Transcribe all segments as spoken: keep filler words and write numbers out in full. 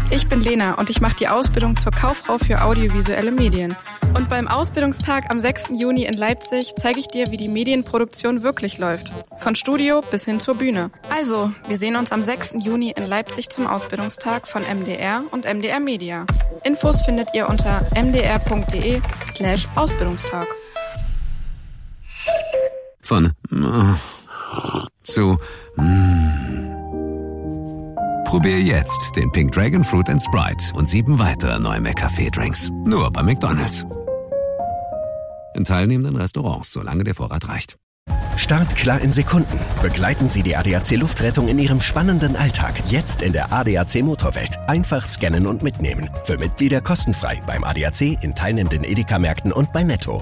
Ich bin Lena und ich mache die Ausbildung zur Kauffrau für audiovisuelle Medien. Und beim Ausbildungstag am sechsten Juni in Leipzig zeige ich dir, wie die Medienproduktion wirklich läuft. Von Studio bis hin zur Bühne. Also, wir sehen uns am sechsten Juni in Leipzig zum Ausbildungstag von M D R und M D R Media. Infos findet ihr unter m d r punkt d e slash Ausbildungstag. Von zu Probier jetzt den Pink Dragon Fruit and Sprite und sieben weitere neue McCafé-Drinks. Nur bei McDonald's. In teilnehmenden Restaurants, solange der Vorrat reicht. Start klar in Sekunden. Begleiten Sie die A D A C Luftrettung in Ihrem spannenden Alltag. Jetzt in der A D A C Motorwelt. Einfach scannen und mitnehmen. Für Mitglieder kostenfrei beim A D A C, in teilnehmenden Edeka-Märkten und bei Netto.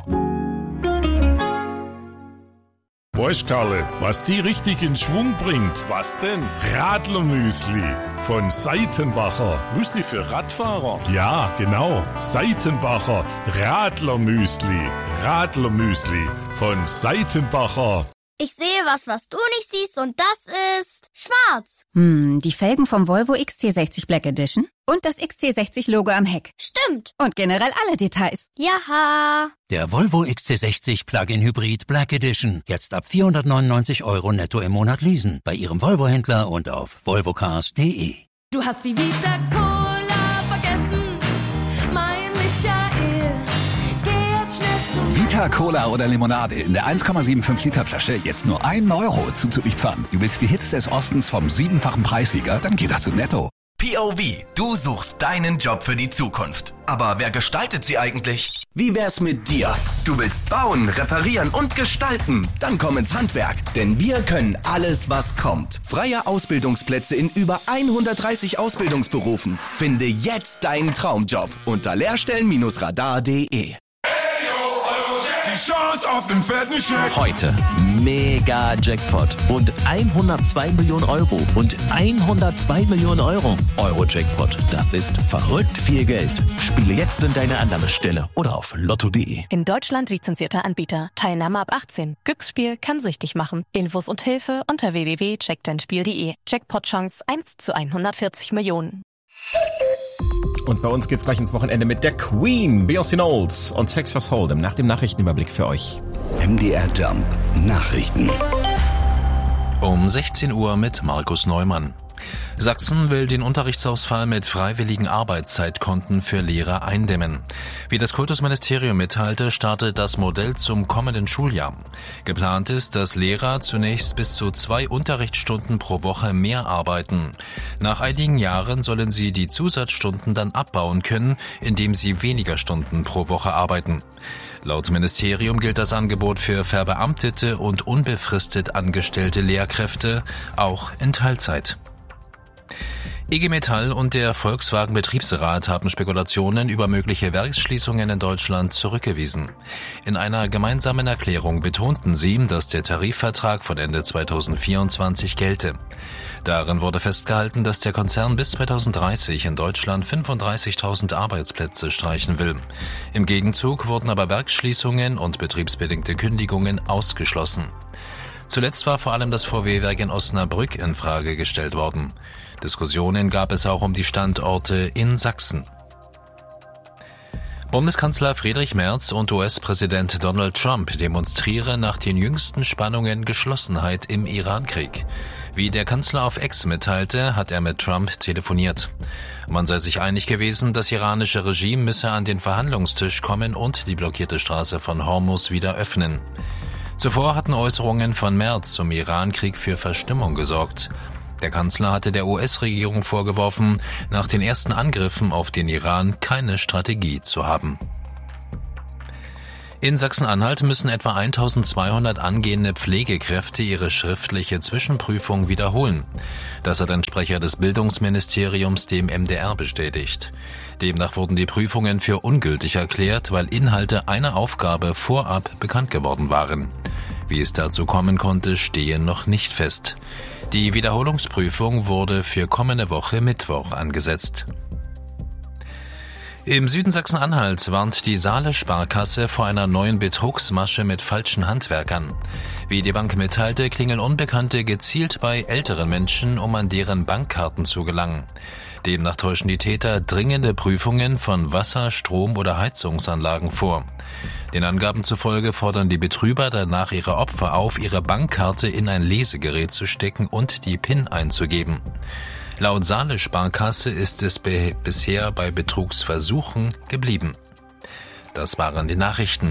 Weißt Karle, was die richtig in Schwung bringt? Was denn? Radlermüsli von Seitenbacher. Müsli für Radfahrer? Ja, genau. Seitenbacher Radlermüsli. Radlermüsli von Seitenbacher. Ich sehe was, was du nicht siehst, und das ist schwarz. Hm, die Felgen vom Volvo X C sechzig Black Edition und das X C sechzig Logo am Heck. Stimmt. Und generell alle Details. Jaha. Der Volvo X C sechzig Plug-in Hybrid Black Edition. Jetzt ab vierhundertneunundneunzig Euro netto im Monat leasen. Bei Ihrem Volvo-Händler und auf volvocars punkt de. Du hast die Vita Cola vergessen, mein Michael. Geh jetzt schnell zu Vita Cola oder Limonade in der eins Komma fünfundsiebzig Liter Flasche jetzt nur ein Euro zuzüglich Pfand. Du willst die Hits des Ostens vom siebenfachen Preissieger? Dann geht das zu Netto. P O V, du suchst deinen Job für die Zukunft. Aber wer gestaltet sie eigentlich? Wie wär's mit dir? Du willst bauen, reparieren und gestalten? Dann komm ins Handwerk, denn wir können alles, was kommt. Freie Ausbildungsplätze in über hundertdreißig Ausbildungsberufen. Finde jetzt deinen Traumjob unter lehrstellen Radar punkt de. Chance auf den fetten Scheck. Heute mega Jackpot und hundertzwei Millionen Euro und hundertzwei Millionen Euro. Euro-Jackpot, das ist verrückt viel Geld. Spiele jetzt in deiner Annahmestelle oder auf lotto punkt de. In Deutschland lizenzierter Anbieter. Teilnahme ab achtzehn. Glücksspiel kann süchtig machen. Infos und Hilfe unter w w w punkt check dein spiel punkt de. Jackpot-Chance eins zu hundertvierzig Millionen. Und bei uns geht's gleich ins Wochenende mit der Queen, Beyoncé Knowles und Texas Hold'em nach dem Nachrichtenüberblick für euch. M D R Jump Nachrichten. Um sechzehn Uhr mit Markus Neumann. Sachsen will den Unterrichtsausfall mit freiwilligen Arbeitszeitkonten für Lehrer eindämmen. Wie das Kultusministerium mitteilte, startet das Modell zum kommenden Schuljahr. Geplant ist, dass Lehrer zunächst bis zu zwei Unterrichtsstunden pro Woche mehr arbeiten. Nach einigen Jahren sollen sie die Zusatzstunden dann abbauen können, indem sie weniger Stunden pro Woche arbeiten. Laut Ministerium gilt das Angebot für verbeamtete und unbefristet angestellte Lehrkräfte, auch in Teilzeit. I G Metall und der Volkswagen Betriebsrat haben Spekulationen über mögliche Werksschließungen in Deutschland zurückgewiesen. In einer gemeinsamen Erklärung betonten sie, dass der Tarifvertrag von Ende zweitausendvierundzwanzig gelte. Darin wurde festgehalten, dass der Konzern bis zweitausenddreißig in Deutschland fünfunddreißigtausend Arbeitsplätze streichen will. Im Gegenzug wurden aber Werksschließungen und betriebsbedingte Kündigungen ausgeschlossen. Zuletzt war vor allem das V W-Werk in Osnabrück in Frage gestellt worden. Diskussionen gab es auch um die Standorte in Sachsen. Bundeskanzler Friedrich Merz und U S-Präsident Donald Trump demonstrieren nach den jüngsten Spannungen Geschlossenheit im Iran-Krieg. Wie der Kanzler auf X mitteilte, hat er mit Trump telefoniert. Man sei sich einig gewesen, das iranische Regime müsse an den Verhandlungstisch kommen und die blockierte Straße von Hormuz wieder öffnen. Zuvor hatten Äußerungen von Merz zum Iran-Krieg für Verstimmung gesorgt. Der Kanzler hatte der U S-Regierung vorgeworfen, nach den ersten Angriffen auf den Iran keine Strategie zu haben. In Sachsen-Anhalt müssen etwa eintausendzweihundert angehende Pflegekräfte ihre schriftliche Zwischenprüfung wiederholen. Das hat ein Sprecher des Bildungsministeriums dem M D R bestätigt. Demnach wurden die Prüfungen für ungültig erklärt, weil Inhalte einer Aufgabe vorab bekannt geworden waren. Wie es dazu kommen konnte, stehe noch nicht fest. Die Wiederholungsprüfung wurde für kommende Woche Mittwoch angesetzt. Im Süden Sachsen-Anhalts warnt die Saale Sparkasse vor einer neuen Betrugsmasche mit falschen Handwerkern. Wie die Bank mitteilte, klingeln Unbekannte gezielt bei älteren Menschen, um an deren Bankkarten zu gelangen. Demnach täuschen die Täter dringende Prüfungen von Wasser-, Strom- oder Heizungsanlagen vor. Den Angaben zufolge fordern die Betrüger danach ihre Opfer auf, ihre Bankkarte in ein Lesegerät zu stecken und die PIN einzugeben. Laut Saale Sparkasse ist es be- bisher bei Betrugsversuchen geblieben. Das waren die Nachrichten.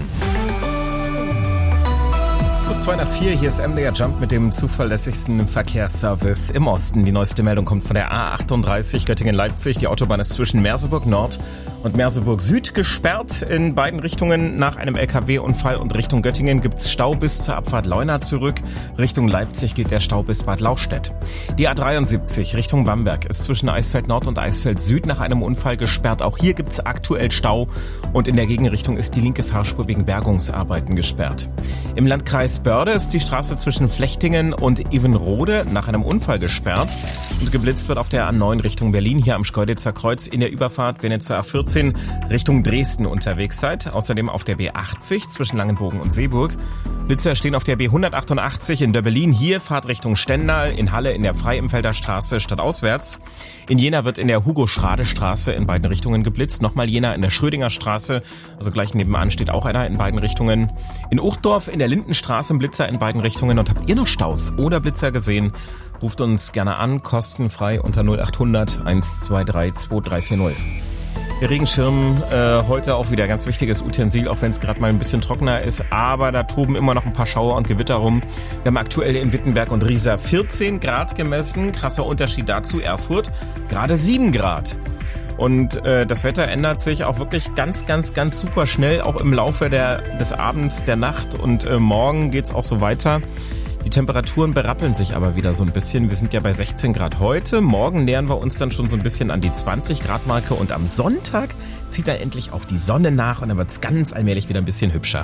Es ist zwei nach vier, hier ist M D R Jump mit dem zuverlässigsten Verkehrsservice im Osten. Die neueste Meldung kommt von der A achtunddreißig Göttingen-Leipzig. Die Autobahn ist zwischen Merseburg Nord und Merseburg Süd gesperrt in beiden Richtungen. Nach einem L K W-Unfall und Richtung Göttingen gibt's Stau bis zur Abfahrt Leuna zurück. Richtung Leipzig geht der Stau bis Bad Lauchstädt. Die A dreiundsiebzig Richtung Bamberg ist zwischen Eisfeld Nord und Eisfeld Süd nach einem Unfall gesperrt. Auch hier gibt's aktuell Stau und in der Gegenrichtung ist die linke Fahrspur wegen Bergungsarbeiten gesperrt. Im Landkreis Börde ist die Straße zwischen Flechtingen und Evenrode nach einem Unfall gesperrt und geblitzt wird auf der A neun Richtung Berlin, hier am Schkeuditzer Kreuz in der Überfahrt, wenn ihr zur A vierzehn Richtung Dresden unterwegs seid. Außerdem auf der B achtzig zwischen Langenbogen und Seeburg. Blitzer stehen auf der B hundertachtundachtzig in Döbbelin, hier Fahrt Richtung Stendal, in Halle in der Freienfelder Straße stadtauswärts. In Jena wird in der Hugo-Schrade-Straße in beiden Richtungen geblitzt. Nochmal Jena in der Schrödinger Straße, also gleich nebenan steht auch einer in beiden Richtungen. In Uchtdorf in der Lindenstraße ein Blitzer in beiden Richtungen. Und habt ihr noch Staus oder Blitzer gesehen? Ruft uns gerne an, kostenfrei unter null achthundert eins zwei drei zwei drei vier null. Der Regenschirm, äh, heute auch wieder ganz wichtiges Utensil, auch wenn es gerade mal ein bisschen trockener ist. Aber da toben immer noch ein paar Schauer und Gewitter rum. Wir haben aktuell in Wittenberg und Riesa vierzehn Grad gemessen. Krasser Unterschied dazu, Erfurt gerade sieben Grad. Und äh, das Wetter ändert sich auch wirklich ganz, ganz, ganz super schnell, auch im Laufe der, des Abends, der Nacht. Und äh, morgen geht's auch so weiter. Die Temperaturen berappeln sich aber wieder so ein bisschen. Wir sind ja bei sechzehn Grad heute. Morgen nähern wir uns dann schon so ein bisschen an die zwanzig Grad Marke. Und am Sonntag zieht dann endlich auch die Sonne nach. Und dann wird's ganz allmählich wieder ein bisschen hübscher.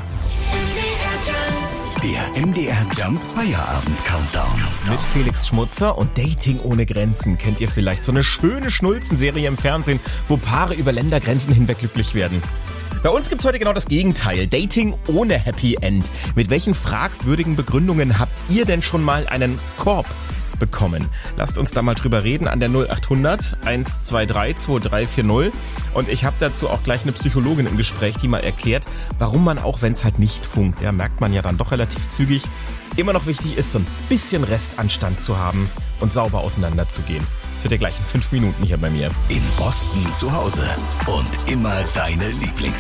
Der M D R Jump Feierabend Countdown. Mit Felix Schmutzer und Dating ohne Grenzen. Kennt ihr vielleicht so eine schöne Schnulzenserie im Fernsehen, wo Paare über Ländergrenzen hinweg glücklich werden? Bei uns gibt's heute genau das Gegenteil. Dating ohne Happy End. Mit welchen fragwürdigen Begründungen habt ihr denn schon mal einen Korb bekommen? Lasst uns da mal drüber reden an der null achthundert eins zwei drei zwei drei vier null. Und ich habe dazu auch gleich eine Psychologin im Gespräch, die mal erklärt, warum man, auch wenn es halt nicht funkt, ja, merkt man ja dann doch relativ zügig, immer noch wichtig ist, so ein bisschen Restanstand zu haben und sauber auseinanderzugehen. Das wird ja gleich in fünf Minuten hier bei mir. Im Osten zu Hause und immer deine Lieblings